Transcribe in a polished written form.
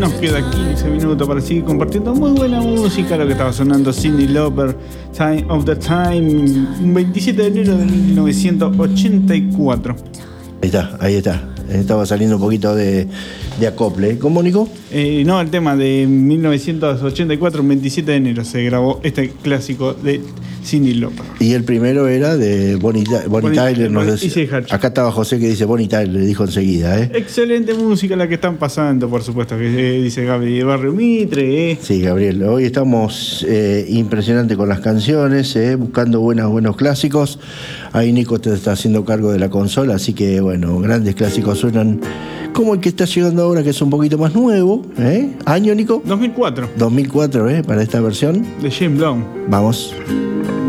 Nos queda 15 minutos para seguir compartiendo muy buena música. Lo que estaba sonando, Cyndi Lauper, Time of the Time, 27 de enero de 1984. Ahí está. Estaba saliendo un poquito de acople. ¿Cómo, Nico? No, el tema de 1984, 27 de enero, se grabó este clásico de Cyndi Lauper. Y el primero era de Bonnie Tyler. Acá estaba José que dice Bonnie Tyler, le dijo enseguida. Excelente música la que están pasando, por supuesto, que dice Gaby Barrio Mitre. Sí, Gabriel, hoy estamos impresionantes con las canciones, buscando buenos clásicos. Ahí Nico te está haciendo cargo de la consola, así que bueno, grandes clásicos suenan como el que está llegando ahora, que es un poquito más nuevo. ¿Año, Nico? 2004. 2004, para esta versión. De James Brown. Vamos.